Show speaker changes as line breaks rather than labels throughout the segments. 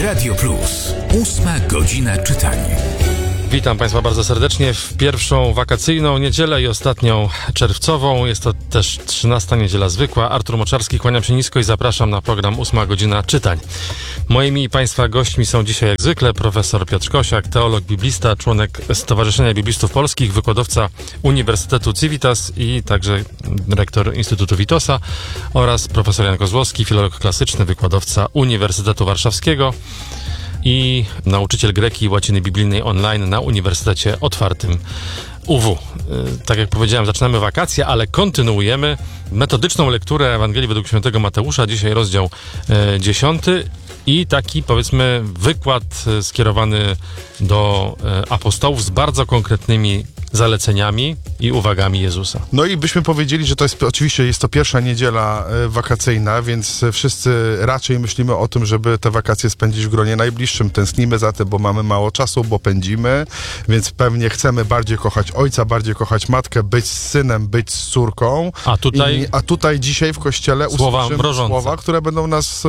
Radio Plus. 8 godzina czytania.
Witam Państwa bardzo serdecznie w pierwszą wakacyjną niedzielę i ostatnią czerwcową. Jest to też 13. niedziela zwykła. Artur Moczarski, kłaniam się nisko i zapraszam na program 8 godzina czytań. Moimi i Państwa gośćmi są dzisiaj jak zwykle profesor Piotr Kosiak, teolog biblista, członek Stowarzyszenia Biblistów Polskich, wykładowca Uniwersytetu Civitas i także rektor Instytutu Witosa, oraz profesor Jan Kozłowski, filolog klasyczny, wykładowca Uniwersytetu Warszawskiego i nauczyciel greki i łaciny biblijnej online na Uniwersytecie Otwartym UW. Tak jak powiedziałem, zaczynamy wakacje, ale kontynuujemy metodyczną lekturę Ewangelii według świętego Mateusza. Dzisiaj rozdział 10 i taki, powiedzmy, wykład skierowany do apostołów z bardzo konkretnymi zaleceniami i uwagami Jezusa.
No i byśmy powiedzieli, że to jest, oczywiście jest to pierwsza niedziela wakacyjna, więc wszyscy raczej myślimy o tym, żeby te wakacje spędzić w gronie najbliższym. Tęsknimy za tym, bo mamy mało czasu, bo pędzimy, więc pewnie chcemy bardziej kochać ojca, bardziej kochać matkę, być z synem, być z córką. A tutaj dzisiaj w kościele usłyszymy słowa, które będą nas,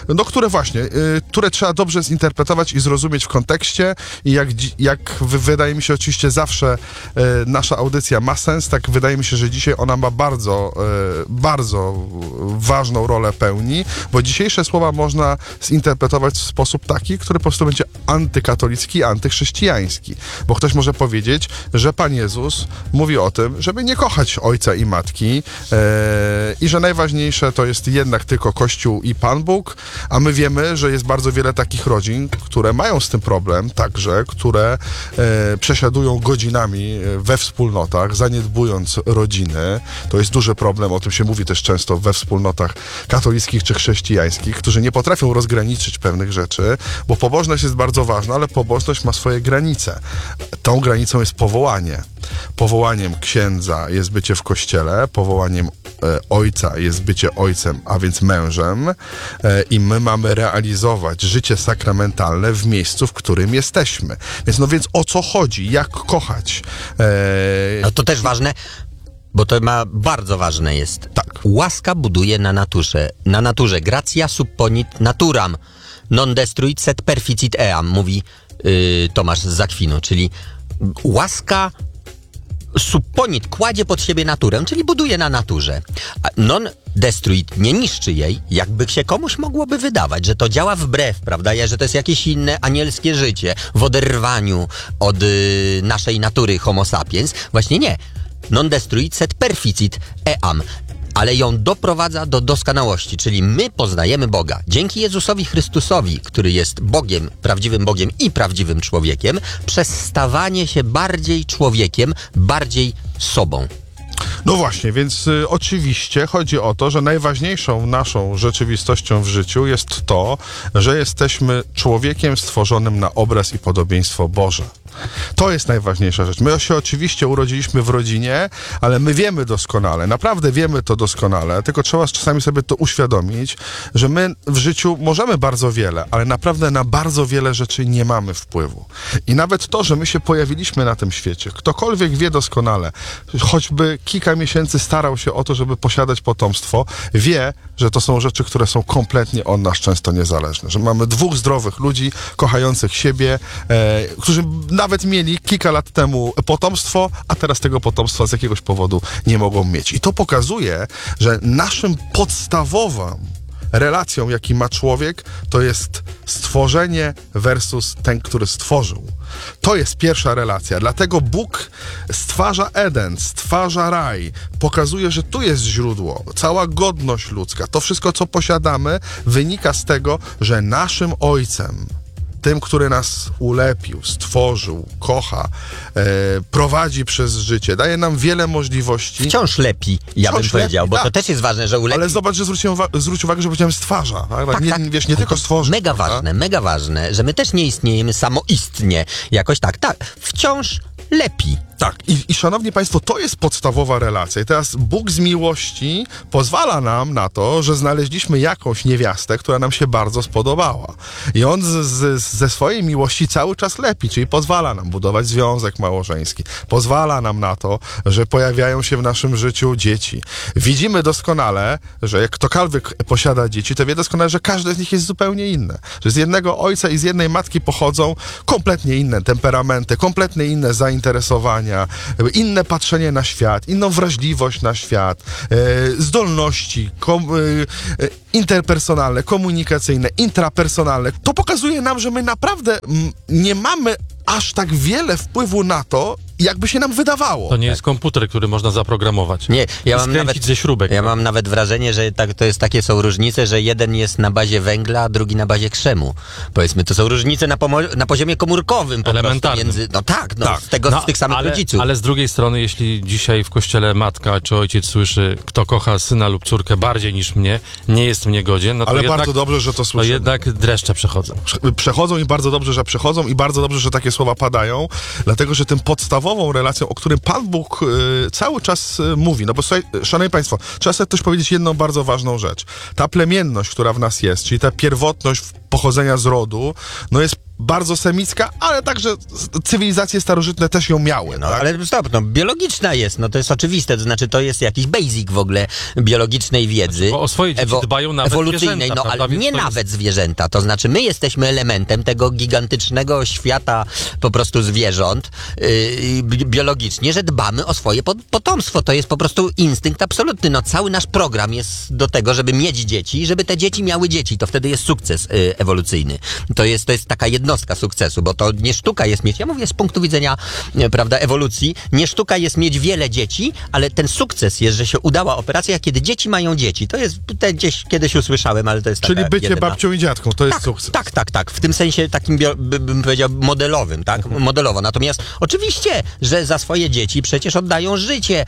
które trzeba dobrze zinterpretować i zrozumieć w kontekście i jak wydaje mi się, oczywiście zawsze nasza audycja ma sens, tak wydaje mi się, że dzisiaj ona ma bardzo, bardzo ważną rolę pełni, bo dzisiejsze słowa można zinterpretować w sposób taki, który po prostu będzie antykatolicki, antychrześcijański. Bo ktoś może powiedzieć, że Pan Jezus mówi o tym, żeby nie kochać ojca i matki i że najważniejsze to jest jednak tylko Kościół i Pan Bóg, a my wiemy, że jest bardzo wiele takich rodzin, które mają z tym problem, także, które przesiadują godzinami we wspólnotach, zaniedbując rodziny. To jest duży problem, o tym się mówi też często we wspólnotach katolickich czy chrześcijańskich, którzy nie potrafią rozgraniczyć pewnych rzeczy, bo pobożność jest bardzo ważna, ale pobożność ma swoje granice. Tą granicą jest powołanie. Powołaniem księdza jest bycie w kościele, powołaniem ojca jest bycie ojcem, a więc mężem, i my mamy realizować życie sakramentalne w miejscu, w którym jesteśmy. Więc o co chodzi? Jak kochać?
No to też ważne, bo to bardzo ważne jest.
Tak.
Łaska buduje na naturze. Gratia supponit naturam, non destruit sed perficit eam, mówi Tomasz z Zakwinu, czyli łaska supponit kładzie pod siebie naturę, czyli buduje na naturze. A non destruit nie niszczy jej, jakby się komuś mogłoby wydawać, że to działa wbrew, prawda, że to jest jakieś inne anielskie życie w oderwaniu od naszej natury homo sapiens. Właśnie nie. Non destruit sed perficit eam, ale ją doprowadza do doskonałości, czyli my poznajemy Boga. Dzięki Jezusowi Chrystusowi, który jest Bogiem, prawdziwym Bogiem i prawdziwym człowiekiem, przez stawanie się bardziej człowiekiem, bardziej sobą.
No właśnie, więc oczywiście chodzi o to, że najważniejszą naszą rzeczywistością w życiu jest to, że jesteśmy człowiekiem stworzonym na obraz i podobieństwo Boże. To jest najważniejsza rzecz. My się oczywiście urodziliśmy w rodzinie, ale my wiemy doskonale, naprawdę wiemy to doskonale, tylko trzeba czasami sobie to uświadomić, że my w życiu możemy bardzo wiele, ale naprawdę na bardzo wiele rzeczy nie mamy wpływu. I nawet to, że my się pojawiliśmy na tym świecie, ktokolwiek wie doskonale, choćby kilka miesięcy starał się o to, żeby posiadać potomstwo, wie, że to są rzeczy, które są kompletnie od nas często niezależne. Że mamy dwóch zdrowych ludzi, kochających siebie, którzy nawet mieli kilka lat temu potomstwo, a teraz tego potomstwa z jakiegoś powodu nie mogą mieć. I to pokazuje, że naszym podstawową relacją, jaki ma człowiek, to jest stworzenie versus ten, który stworzył. To jest pierwsza relacja. Dlatego Bóg stwarza Eden, stwarza raj, pokazuje, że tu jest źródło, cała godność ludzka. To wszystko, co posiadamy, wynika z tego, że naszym Ojcem, tym, który nas ulepił, stworzył, kocha, prowadzi przez życie, daje nam wiele możliwości.
Wciąż lepi, bym powiedział, bo tak. To też jest ważne, że ulepi.
Ale zobacz, że zwróć uwagę, że powiedziałem stwarza. Tak? Nie tylko stworzy.
Mega ważne, że my też nie istniejemy samoistnie. Jakoś tak. Wciąż lepi.
Tak, i szanowni państwo, to jest podstawowa relacja. I teraz Bóg z miłości pozwala nam na to, że znaleźliśmy jakąś niewiastę, która nam się bardzo spodobała. I on ze swojej miłości cały czas lepi, czyli pozwala nam budować związek małżeński. Pozwala nam na to, że pojawiają się w naszym życiu dzieci. Widzimy doskonale, że jak ktokolwiek posiada dzieci, to wie doskonale, że każde z nich jest zupełnie inne. Że z jednego ojca i z jednej matki pochodzą kompletnie inne temperamenty, kompletnie inne zainteresowania, inne patrzenie na świat, inną wrażliwość na świat, zdolności interpersonalne, komunikacyjne, intrapersonalne. To pokazuje nam, że my naprawdę nie mamy aż tak wiele wpływu na to, jakby się nam wydawało.
To nie jest komputer, który można zaprogramować.
Nie, ja mam
skręcić
nawet
ze śrubek.
Ja mam nawet wrażenie, że takie są różnice, że jeden jest na bazie węgla, a drugi na bazie krzemu. Powiedzmy, to są różnice na poziomie komórkowym po prostu
Elementarnym.
między... No tak, z tych samych rodziców.
Ale z drugiej strony, jeśli dzisiaj w kościele matka czy ojciec słyszy, kto kocha syna lub córkę bardziej niż mnie, nie jest mnie godzien, no to
Ale
jednak,
bardzo dobrze, że to
to
słyszymy.
jednak dreszcze przechodzą.
Przechodzą i bardzo dobrze, że przechodzą i bardzo dobrze, że takie słowa padają, dlatego, że tym podstawową relacją, o którym Pan Bóg cały czas mówi, no bo słuchaj, szanowni państwo, trzeba sobie też powiedzieć jedną bardzo ważną rzecz. Ta plemienność, która w nas jest, czyli ta pierwotność pochodzenia z rodu, no jest bardzo semicka, ale także cywilizacje starożytne też ją miały.
No,
tak?
ale stop, biologiczna jest, to jest oczywiste, to znaczy to jest jakiś basic w ogóle biologicznej wiedzy.
Bo o swoje dzieci dbają nawet
ewolucyjnej,
zwierzęta,
ale
prawda?
nie
Więc to
nawet zwierzęta, to znaczy my jesteśmy elementem tego gigantycznego świata po prostu zwierząt biologicznie, że dbamy o swoje potomstwo, to jest po prostu instynkt absolutny, cały nasz program jest do tego, żeby mieć dzieci i żeby te dzieci miały dzieci, to wtedy jest sukces ewolucyjny. To jest taka jednostka sukcesu, bo to nie sztuka jest mieć, ja mówię z punktu widzenia, prawda, ewolucji, nie sztuka jest mieć wiele dzieci, ale ten sukces jest, że się udała operacja, kiedy dzieci mają dzieci. To jest, gdzieś kiedyś usłyszałem, ale to jest
Czyli
taka
bycie
jedyna.
babcią i dziadką, to jest sukces.
Tak. W tym sensie takim, bym powiedział, modelowym, tak? Modelowo. Natomiast oczywiście, że za swoje dzieci przecież oddają życie,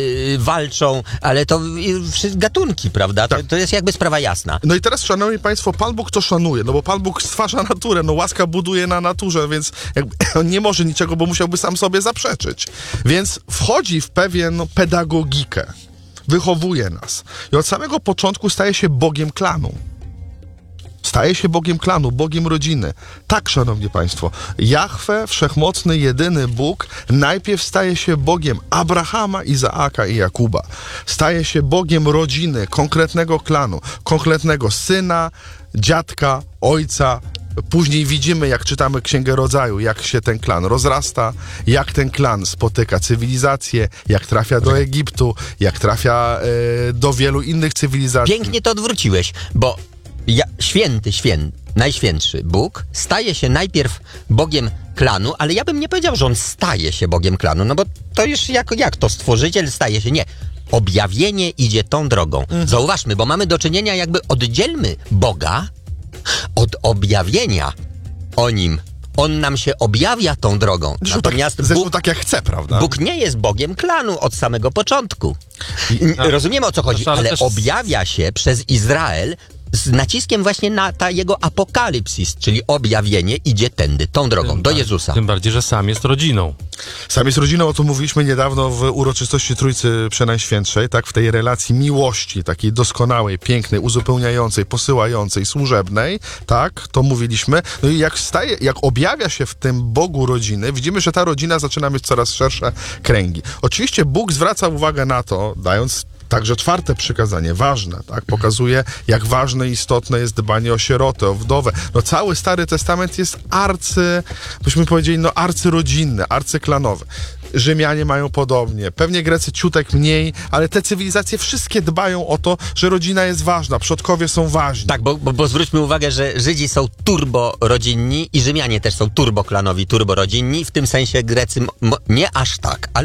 walczą, ale to gatunki, prawda?
Tak.
To jest jakby sprawa jasna.
No i teraz, szanowni państwo, Pan Bóg to szanuje, no bo Pan Bóg stwarza naturę, łaska buduje na naturze, więc jakby on nie może niczego, bo musiałby sam sobie zaprzeczyć. Więc wchodzi w pewien pedagogikę, wychowuje nas i od samego początku staje się Bogiem klanu. Staje się Bogiem klanu, Bogiem rodziny. Tak, szanowni państwo, Jahwe, wszechmocny, jedyny Bóg, najpierw staje się Bogiem Abrahama, Izaaka i Jakuba. Staje się Bogiem rodziny, konkretnego klanu, konkretnego syna, dziadka, ojca. Później widzimy, jak czytamy Księgę Rodzaju, jak się ten klan rozrasta, jak ten klan spotyka cywilizację, jak trafia do Egiptu, jak trafia do wielu innych cywilizacji.
Pięknie to odwróciłeś, bo święty, najświętszy Bóg staje się najpierw Bogiem klanu, ale ja bym nie powiedział, że on staje się Bogiem klanu, no bo to już jak to stworzyciel staje się, nie. Objawienie idzie tą drogą. Zauważmy, bo mamy do czynienia, jakby oddzielmy Boga od objawienia o Nim. On nam się objawia tą drogą. Natomiast
Zresztą tak jak chce, prawda?
Bóg nie jest Bogiem klanu od samego początku. Rozumiemy, o co chodzi, ale objawia się przez Izrael z naciskiem właśnie na ta jego apokalipsis, czyli objawienie idzie tą drogą, do Jezusa.
Tym bardziej, że sam jest rodziną.
Sam jest rodziną, o tym mówiliśmy niedawno w uroczystości Trójcy Przenajświętszej, tak, w tej relacji miłości, takiej doskonałej, pięknej, uzupełniającej, posyłającej, służebnej, tak, to mówiliśmy. No i jak objawia się w tym Bogu rodziny, widzimy, że ta rodzina zaczyna mieć coraz szersze kręgi. Oczywiście Bóg zwraca uwagę na to, dając także 4. przykazanie, ważne, tak? Pokazuje, jak ważne i istotne jest dbanie o sierotę, o wdowę. No cały Stary Testament jest byśmy powiedzieli, arcyrodzinny, arcyklanowy. Rzymianie mają podobnie, pewnie Grecy ciutek mniej, ale te cywilizacje wszystkie dbają o to, że rodzina jest ważna, przodkowie są ważni.
Tak, bo zwróćmy uwagę, że Żydzi są turborodzinni i Rzymianie też są turboklanowi, turborodzinni, w tym sensie Grecy nie aż tak, ale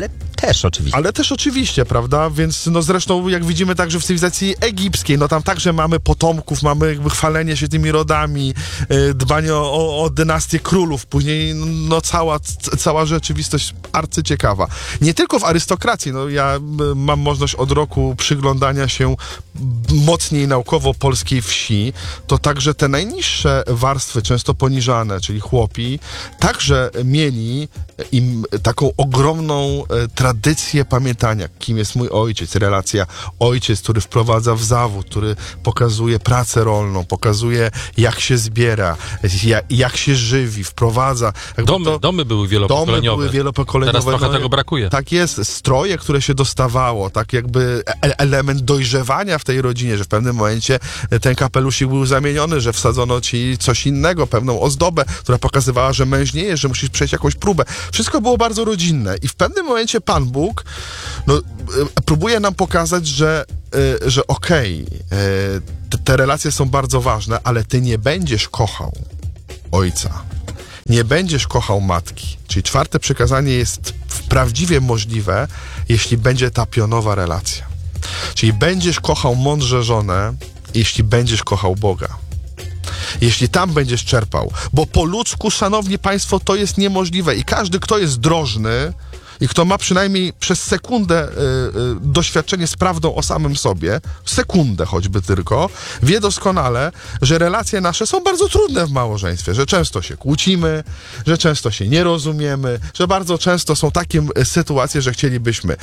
też oczywiście.
Ale też oczywiście, prawda? Więc no zresztą jak widzimy także w cywilizacji egipskiej, no tam także mamy potomków, mamy jakby chwalenie się tymi rodami, dbanie o dynastię królów, później no cała rzeczywistość arcyciekawa. Nie tylko w arystokracji, no ja mam możliwość od roku przyglądania się mocniej naukowo polskiej wsi, to także te najniższe warstwy, często poniżane, czyli chłopi, także mieli im taką ogromną tradycję pamiętania, kim jest mój ojciec, relacja ojciec, który wprowadza w zawód, który pokazuje pracę rolną, pokazuje jak się zbiera, jak się żywi, wprowadza.
Domy były wielopokoleniowe. Teraz trochę tego brakuje.
Tak jest, stroje, które się dostawało, tak jakby element dojrzewania w tej rodzinie, że w pewnym momencie ten kapelusik był zamieniony, że wsadzono ci coś innego, pewną ozdobę, która pokazywała, że mężniejesz, że musisz przejść jakąś próbę. Wszystko było bardzo rodzinne i w pewnym momencie Pan Bóg próbuje nam pokazać, że okej, te relacje są bardzo ważne, ale ty nie będziesz kochał ojca. Nie będziesz kochał matki. Czyli 4. przykazanie jest prawdziwie możliwe, jeśli będzie ta pionowa relacja. Czyli będziesz kochał mądrze żonę, jeśli będziesz kochał Boga. Jeśli tam będziesz czerpał. Bo po ludzku, szanowni państwo, to jest niemożliwe. I każdy, kto jest drożny i kto ma przynajmniej przez sekundę doświadczenie z prawdą o samym sobie, sekundę choćby tylko, wie doskonale, że relacje nasze są bardzo trudne w małżeństwie, że często się kłócimy, że często się nie rozumiemy, że bardzo często są takie sytuacje, że chcielibyśmy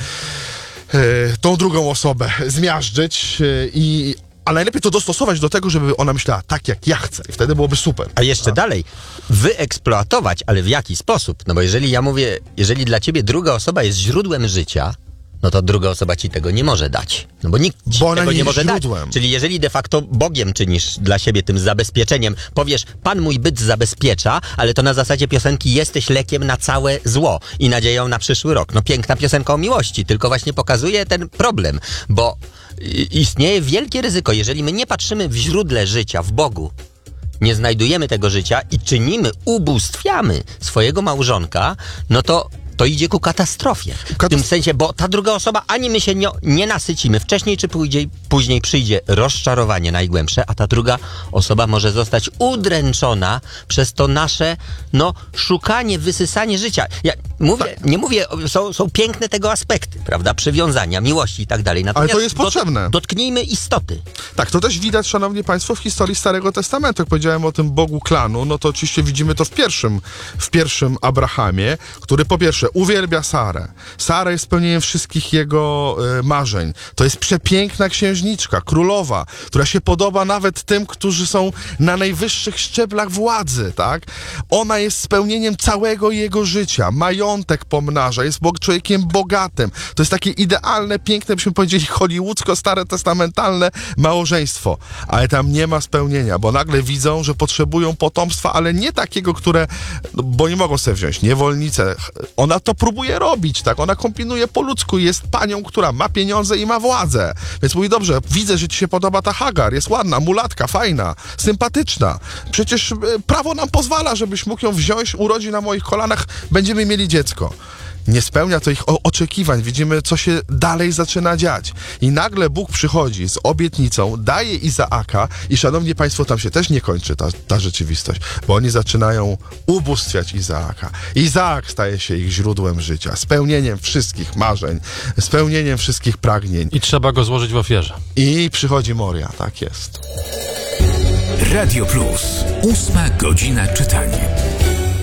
tą drugą osobę zmiażdżyć ale najlepiej to dostosować do tego, żeby ona myślała tak, jak ja chcę. I wtedy byłoby super.
A jeszcze dalej, wyeksploatować, ale w jaki sposób? No bo jeżeli ja mówię, jeżeli dla ciebie druga osoba jest źródłem życia, no to druga osoba ci tego nie może dać. No bo nikt ci tego nie może dać. Czyli jeżeli de facto Bogiem czynisz dla siebie tym zabezpieczeniem, powiesz, Pan mój byt zabezpiecza, ale to na zasadzie piosenki jesteś lekiem na całe zło i nadzieją na przyszły rok. No piękna piosenka o miłości, tylko właśnie pokazuje ten problem, bo istnieje wielkie ryzyko, jeżeli my nie patrzymy w źródle życia, w Bogu, nie znajdujemy tego życia i ubóstwiamy swojego małżonka, no to idzie ku katastrofie. W tym sensie, bo ta druga osoba, ani my się nie nasycimy. Wcześniej czy później przyjdzie rozczarowanie najgłębsze, a ta druga osoba może zostać udręczona przez to nasze, szukanie, wysysanie życia. Ja nie mówię, są piękne tego aspekty, prawda? Przywiązania, miłości i tak dalej.
Ale to jest potrzebne.
Dotknijmy istoty.
Tak, to też widać, szanowni państwo, w historii Starego Testamentu. Jak powiedziałem o tym Bogu klanu, no to oczywiście widzimy to w pierwszym Abrahamie, który po pierwsze uwielbia Sarę. Sara jest spełnieniem wszystkich jego marzeń. To jest przepiękna księżniczka, królowa, która się podoba nawet tym, którzy są na najwyższych szczeblach władzy, tak? Ona jest spełnieniem całego jego życia. Majątek pomnaża, jest człowiekiem bogatym. To jest takie idealne, piękne, byśmy powiedzieli, hollywoodzko, starotestamentalne małżeństwo. Ale tam nie ma spełnienia, bo nagle widzą, że potrzebują potomstwa, ale nie takiego, bo nie mogą sobie wziąć niewolnicę. Ona to próbuje robić, tak? Ona kombinuje po ludzku, jest panią, która ma pieniądze i ma władzę. Więc mówi, dobrze, widzę, że ci się podoba ta Hagar, jest ładna, mulatka, fajna, sympatyczna. Przecież prawo nam pozwala, żebyś mógł ją wziąć, urodzi na moich kolanach, będziemy mieli dziecko. Nie spełnia to ich oczekiwań. Widzimy, co się dalej zaczyna dziać. I nagle Bóg przychodzi z obietnicą, daje Izaaka i szanowni państwo, tam się też nie kończy ta rzeczywistość, bo oni zaczynają ubóstwiać Izaaka. Izaak staje się ich źródłem życia, spełnieniem wszystkich marzeń, spełnieniem wszystkich pragnień.
I trzeba go złożyć w ofierze.
I przychodzi Moria, tak jest.
Radio Plus. 8 godzina czytania.